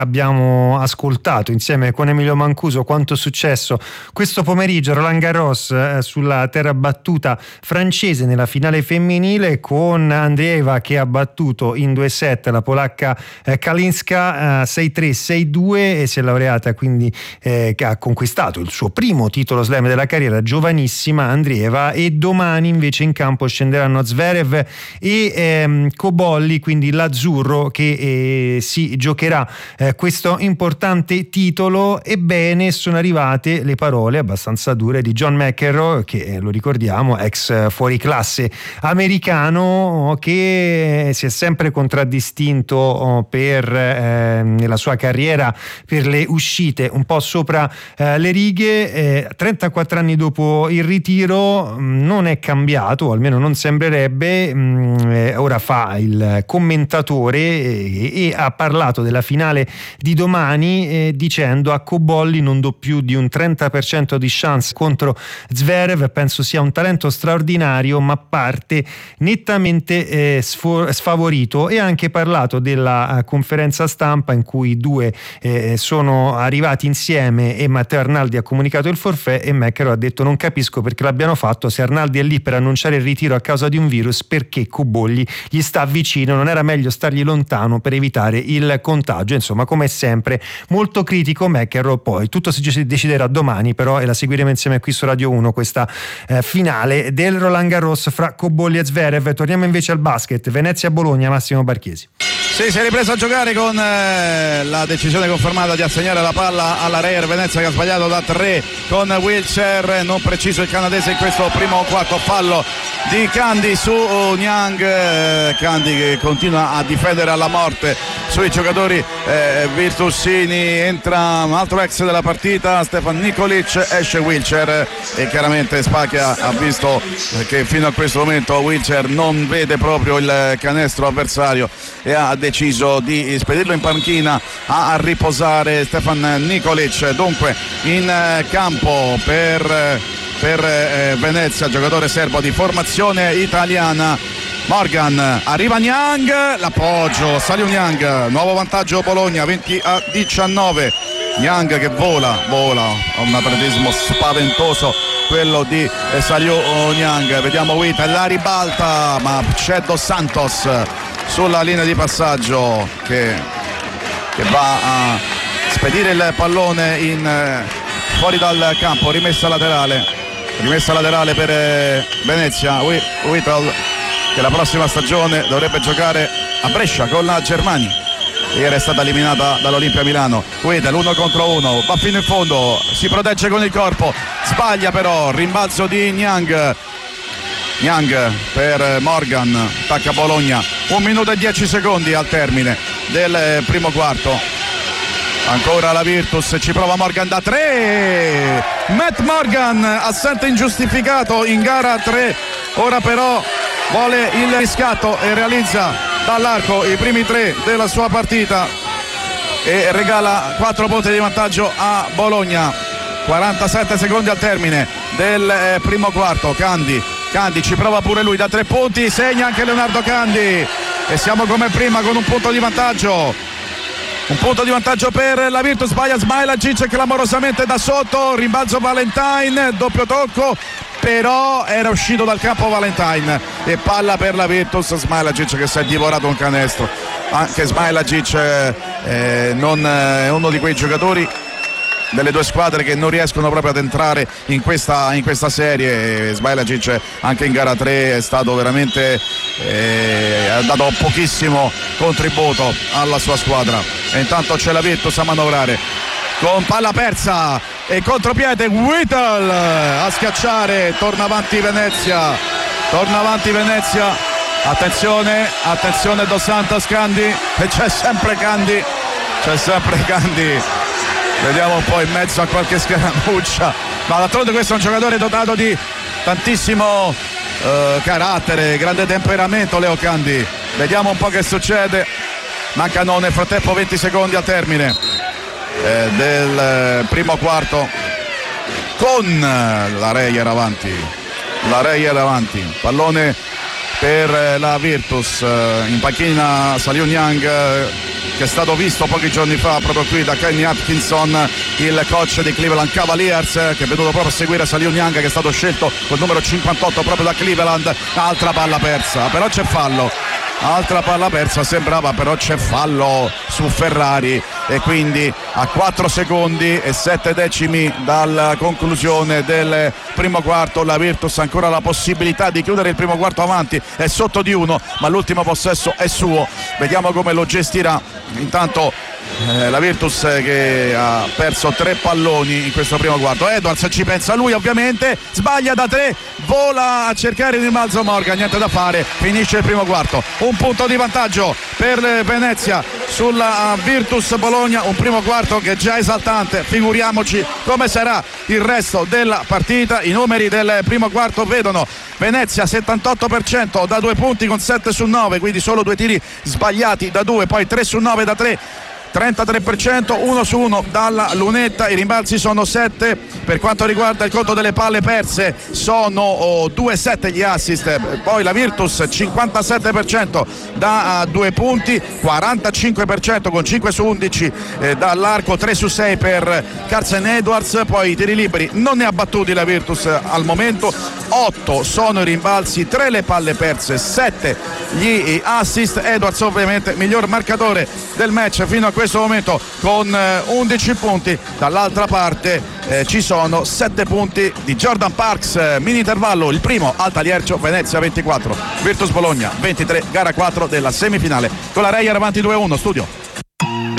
abbiamo ascoltato insieme con Emilio Mancuso quanto è successo questo pomeriggio a Roland Garros sulla terra battuta francese nella finale femminile, con Andreeva che ha battuto in 2 set la polacca Kalinska 6-3, 6-2 e si è laureata, quindi che ha conquistato il suo primo titolo slam della carriera, giovanissima Andreeva. E domani invece in campo scenderanno Zverev e Cobolli, quindi l'azzurro che si giocherà questo importante titolo. Ebbene, sono arrivate le parole abbastanza dure di John McEnroe, che lo ricordiamo, ex fuoriclasse americano, che si è sempre contraddistinto nella sua carriera per le uscite un po' sopra le righe. 34 anni dopo il ritiro non è cambiato, o almeno non sembrerebbe. Ora fa il commentatore e ha parlato della finale di domani dicendo: a Cobolli non do più di un 30% di chance contro Zverev, penso sia un talento straordinario ma parte nettamente sfavorito. E ha anche parlato della conferenza stampa in cui i due sono arrivati insieme e Matteo Arnaldi ha comunicato il forfait e McEnroe ha detto: non capisco perché l'abbiano fatto, se Arnaldi è lì per annunciare il ritiro a causa di un virus, perché Cobolli gli sta vicino, non era meglio stargli lontano per evitare il contagio. Insomma, come sempre molto critico McEnroe. Poi tutto si deciderà domani, però, e la seguiremo insieme qui su Radio 1 questa finale del Roland Garros fra Cobolli e Zverev. Torniamo invece al basket, Venezia-Bologna, Massimo Barchesi. Sì, si è ripreso a giocare con la decisione confermata di assegnare la palla alla Reyer Venezia, che ha sbagliato da 3 con Wilcher, non preciso il canadese in questo primo quarto. Fallo di Candy su Niang, Candy che continua a difendere alla morte sui giocatori virtusini. Entra un altro ex della partita, Stefan Nikolic, esce Wilcher e chiaramente Spacchia ha visto che fino a questo momento Wilcher non vede proprio il canestro avversario e ha deciso di spedirlo in panchina a riposare Stefan Nikolic. Dunque in campo per Venezia, giocatore serbo di formazione italiana, Morgan. Arriva Niang, l'appoggio, Saliu Niang, nuovo vantaggio Bologna, 20-19. Niang che vola, ha un atletismo spaventoso quello di Saliu Niang. Vediamo Wita, la ribalta, ma c'è Dos Santos sulla linea di passaggio che va a spedire il pallone fuori dal campo. Rimessa laterale per Venezia. Whittle, che la prossima stagione dovrebbe giocare a Brescia con la Germania, ieri è stata eliminata dall'Olimpia Milano. Whittle 1 contro 1, va fino in fondo, si protegge con il corpo, sbaglia però, rimbalzo di Niang per Morgan, attacca Bologna. 1 minuto e 10 secondi al termine del primo quarto. Ancora la Virtus, ci prova Morgan da 3. Matt Morgan, assente ingiustificato in gara 3. Ora però vuole il riscatto e realizza dall'arco i primi 3 della sua partita e regala 4 punti di vantaggio a Bologna. 47 secondi al termine del primo quarto. Candy ci prova pure lui da 3 punti, segna anche Leonardo Candy e siamo come prima con un punto di vantaggio. Un punto di vantaggio per la Virtus, sbaglia Smailagic clamorosamente da sotto, rimbalzo Valentine, doppio tocco, però era uscito dal campo Valentine e palla per la Virtus. Smailagic che si è divorato un canestro. Anche Smailagic non è uno di quei giocatori delle due squadre che non riescono proprio ad entrare in questa serie. Smailagic anche in gara 3 è stato veramente ha dato pochissimo contributo alla sua squadra. E intanto c'è la Virtus a manovrare con palla persa e contropiede Whittle a schiacciare. Torna avanti Venezia. Attenzione Dos Santos, Candy, e c'è sempre Candy. Vediamo un po' in mezzo a qualche scaramuccia, ma d'altronde questo è un giocatore dotato di tantissimo carattere, grande temperamento, Leo Candy. Vediamo un po' che succede. Mancano nel frattempo 20 secondi al termine del primo quarto, con la Reyer avanti, pallone per la Virtus. In panchina Saliu Niang, che è stato visto pochi giorni fa proprio qui da Kenny Atkinson, il coach di Cleveland Cavaliers, che è venuto proprio a seguire Saliu Niang, che è stato scelto col numero 58 proprio da Cleveland. Altra palla persa, però c'è fallo. Altra palla persa, sembrava, però c'è fallo su Ferrari, e quindi a 4 secondi e 7 decimi dalla conclusione del primo quarto la Virtus ha ancora la possibilità di chiudere il primo quarto avanti, è sotto di 1, ma l'ultimo possesso è suo. Vediamo come lo gestirà. Intanto la Virtus che ha perso 3 palloni in questo primo quarto. Edwards ci pensa lui, ovviamente sbaglia da 3, vola a cercare il rimbalzo Morgan, niente da fare, finisce il primo quarto. Un punto di vantaggio per Venezia sulla Virtus Bologna, un primo quarto che è già esaltante, figuriamoci come sarà il resto della partita. I numeri del primo quarto vedono Venezia 78% da 2 punti con 7 su 9, quindi solo 2 tiri sbagliati da 2, poi 3 su 9 da 3, 33%, 1 su 1 dalla lunetta. I rimbalzi sono 7. Per quanto riguarda il conto delle palle perse sono 2-7 gli assist. Poi la Virtus 57% da 2 punti, 45% con 5 su 11 dall'arco, 3 su 6 per Carsen Edwards. Poi i tiri liberi non ne ha battuti la Virtus al momento, 8 sono i rimbalzi, 3 le palle perse, 7 gli assist. Edwards ovviamente miglior marcatore del match fino a questo momento con 11 punti. Dall'altra parte ci sono 7 punti di Jordan Parks. Mini intervallo, il primo Alta Liercio, Venezia 24, Virtus Bologna 23, gara 4 della semifinale, con la Reyer avanti 2-1. Studio.